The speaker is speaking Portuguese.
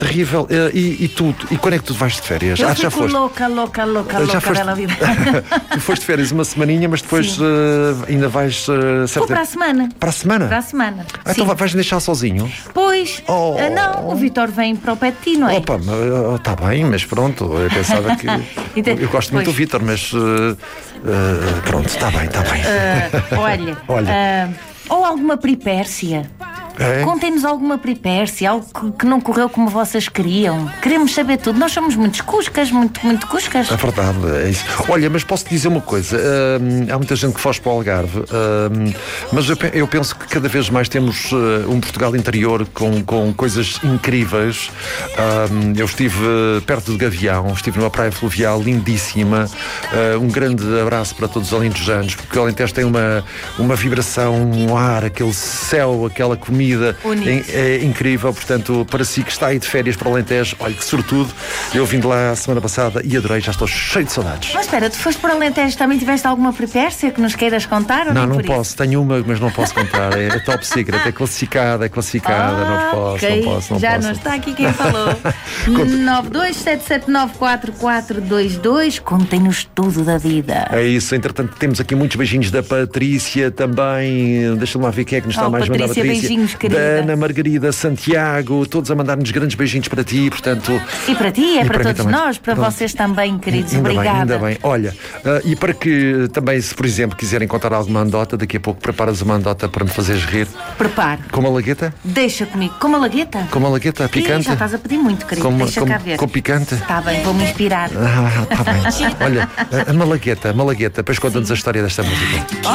Terrível. E tu? E quando é que tu vais de férias? Eu Já fico foste? louca pela vida. Tu foste de férias uma semaninha, mas depois ainda vais... Vou para a semana. Para a semana? Para a semana. Então vais-me deixar sozinho? Pois, não, o Vitor vem para o pé de ti, não é? Opa, está bem, mas pronto, eu pensava que... Eu gosto muito do Vitor, mas pronto, está bem. Olha. Ou alguma peripécia. É? Contem-nos alguma peripécia, algo que não correu como vocês queriam. Queremos saber tudo. Nós somos muito cuscas, muito cuscas. É verdade, é isso. Olha, mas posso-te dizer uma coisa. Há muita gente que foge para o Algarve, mas eu penso que cada vez mais temos um Portugal interior com coisas incríveis. Eu estive perto de Gavião, estive numa praia fluvial lindíssima. Um grande abraço para todos os alentejanos, porque o Alentejo tem uma vibração, um ar, aquele céu, aquela comida é incrível. Portanto, para si que está aí de férias para o Alentejo, olha que sortudo. Eu vim de lá a semana passada e adorei, já estou cheio de saudades. Mas espera, tu foste para o Alentejo, também tiveste alguma peripécia que nos queiras contar? Ou não posso, tenho uma, mas não posso contar. É top secret, é classificada, não posso. Já não está aqui quem falou. 927794422. Contem-nos tudo da vida. É isso, entretanto temos aqui muitos beijinhos da Patrícia também. Deixa-me lá ver quem é que nos está mais mandando. Patrícia, beijinhos, querida. Da Ana Margarida, Santiago, todos a mandar-nos grandes beijinhos para ti, portanto... E para ti, para todos também. Nós, para vocês também, queridos. Obrigada. Ainda bem. Olha, e para que também, se por exemplo quiserem contar alguma anedota, daqui a pouco preparas uma anedota para me fazeres rir. Preparo. Com malagueta? Deixa comigo. Com malagueta? Com malagueta, picante? Já estás a pedir muito, querido. Deixa cá ver. Com picante? Está bem, vou-me inspirar. Está bem. Olha, a malagueta, depois conta-nos a história desta música.